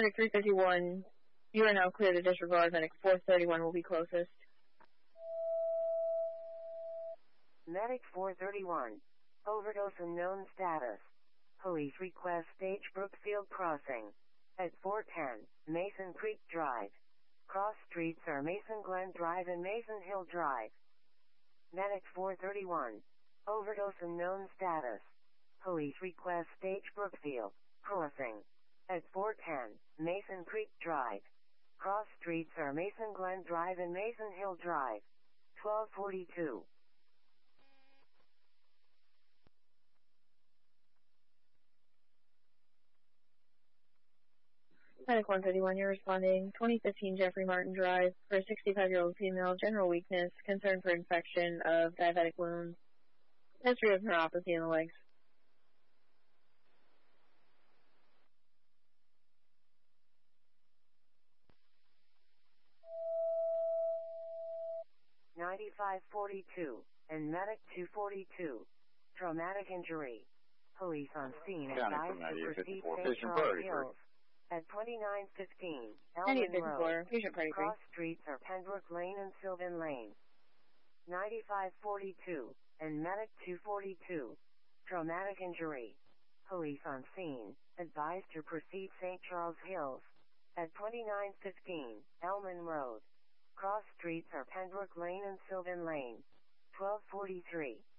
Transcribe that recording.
Medic 351, you are now clear to disregard. Medic 431 will be closest. Medic 431. Overdose unknown status. Police request stage Brookfield Crossing. At 410, Mason Creek Drive. Cross streets are Mason Glen Drive and Mason Hill Drive. Medic 431. Overdose unknown status. Police request stage Brookfield Crossing. At 410, Mason Creek Drive. Cross streets are Mason Glen Drive and Mason Hill Drive. 1242. Medic 151, you're responding. 2015 Jeffrey Martin Drive for a 65-year-old female, general weakness, concern for infection of diabetic wounds, history of neuropathy in the legs. $9542 and Medic 242. Traumatic injury. Police on scene advised to proceed St. Charles Hills. At 2915 Elman Road, cross streets are Pembroke Lane and Sylvan Lane. 9542 and Medic 242. Traumatic injury. Police on scene advised to proceed St. Charles Hills. At 2915 Elman Road, cross streets are Pembroke Lane and Sylvan Lane. 1243.